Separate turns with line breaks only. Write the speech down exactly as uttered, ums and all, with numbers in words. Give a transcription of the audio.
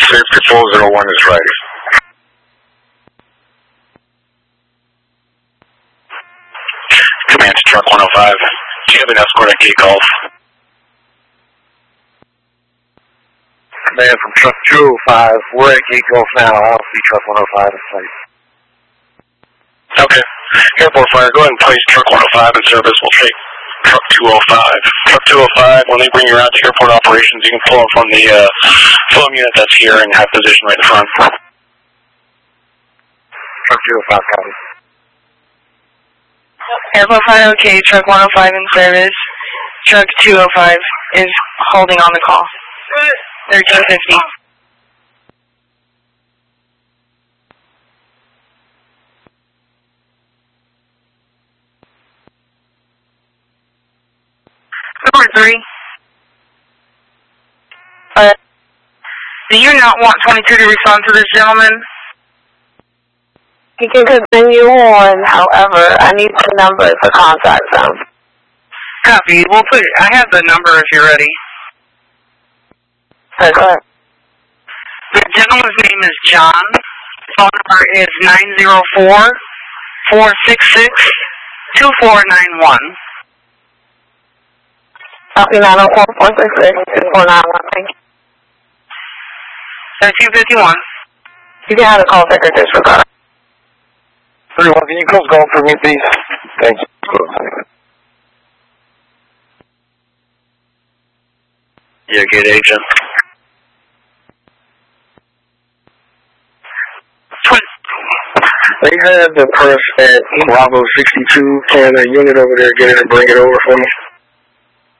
Safety four zero one is ready. Command to truck one oh five. Do you have an escort at Gate Golf?
Command from truck two oh five. We're at Gate Golf now. I don't see truck one oh five in sight.
Okay. Airport Fire, go ahead and place truck one oh five in service. We'll take truck two oh five. Truck two oh five, when they bring you around to airport operations, you can pull them from the uh, foam unit that's here and have position right in front.
Truck two oh five, copy.
Airport Fire, okay. Truck one oh five in service. Truck two oh five is holding on the call. thirteen fifty. Number three. Uh, do you not want twenty-two to respond to this gentleman?
He can continue on, however, I need the number to contact them.
Copy. We'll put, I have the number if you're ready.
Okay.
The gentleman's name is John. Phone number is nine zero four, four six six, two four nine one.
Copy nine oh four, four six six, two four nine one. Thank you.
thirteen fifty-one.
You can have a call taker disregard.
thirty-one, can you close golf for me, please? Thank you.
Yeah, Gate Agent.
They had the press at Bravo sixty-two. Can a unit over there get it and bring it over for me?